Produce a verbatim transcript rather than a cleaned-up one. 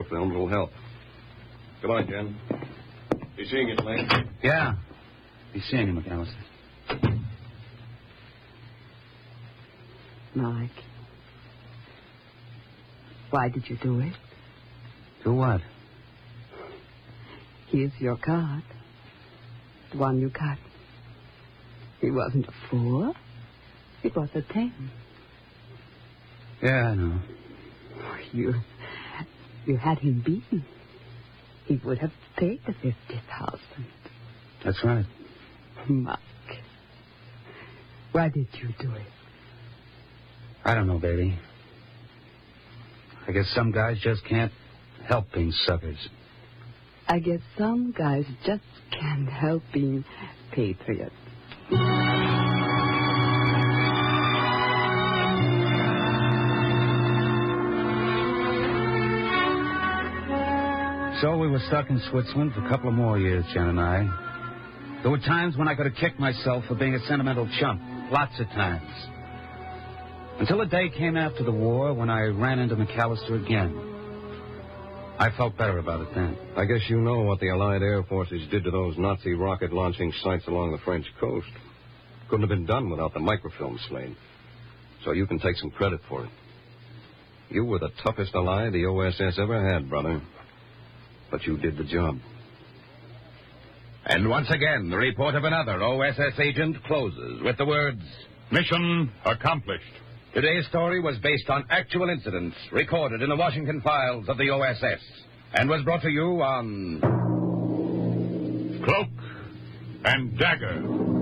microfilms will help. Goodbye, Jen. Be seeing you, Lane. Yeah. Be seeing you, McAllister. Mike, why did you do it? Do what? Here's your card. The one you got. It wasn't a four. It was a ten. Yeah, I know. You, you had him beaten. He would have paid the fifty thousand. That's right. Mike, why did you do it? I don't know, baby. I guess some guys just can't help being suckers. I guess some guys just can't help being patriots. So we were stuck in Switzerland for a couple of more years, Jen and I. There were times when I could have kicked myself for being a sentimental chump. Lots of times. Until a day came after the war when I ran into McAllister again. I felt better about it then. I guess you know what the Allied Air Forces did to those Nazi rocket launching sites along the French coast. Couldn't have been done without the microfilm, Slade. So you can take some credit for it. You were the toughest ally the O S S ever had, brother. But you did the job. And once again, the report of another O S S agent closes with the words, "Mission accomplished." Today's story was based on actual incidents recorded in the Washington files of the O S S and was brought to you on Cloak and Dagger.